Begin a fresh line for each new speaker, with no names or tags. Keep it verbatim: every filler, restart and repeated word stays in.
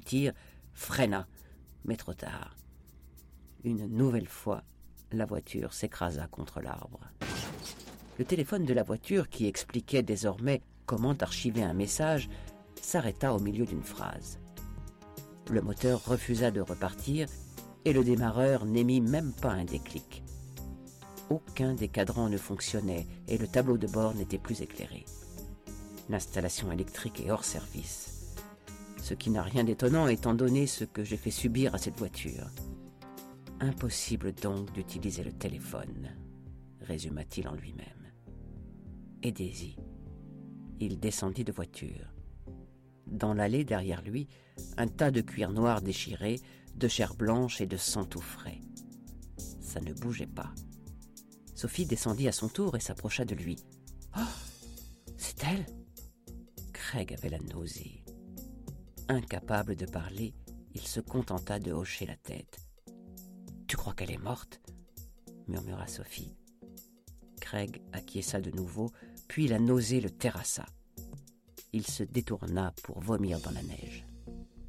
ralentir, freina, mais trop tard. Une nouvelle fois, la voiture s'écrasa contre l'arbre. Le téléphone de la voiture, qui expliquait désormais comment archiver un message, s'arrêta au milieu d'une phrase. Le moteur refusa de repartir et le démarreur n'émit même pas un déclic. Aucun des cadrans ne fonctionnait et le tableau de bord n'était plus éclairé. L'installation électrique est hors service. Ce qui n'a rien d'étonnant étant donné ce que j'ai fait subir à cette voiture. Impossible donc d'utiliser le téléphone, résuma-t-il en lui-même. Et Daisy, il descendit de voiture. Dans l'allée derrière lui, un tas de cuir noir déchiré, de chair blanche et de sang tout frais. Ça ne bougeait pas. Sophie descendit à son tour et s'approcha de lui. « Oh, c'est elle !» Craig avait la nausée. Incapable de parler, il se contenta de hocher la tête. « Tu crois qu'elle est morte ?» murmura Sophie. Craig acquiesça de nouveau, puis la nausée le terrassa. Il se détourna pour vomir dans la neige.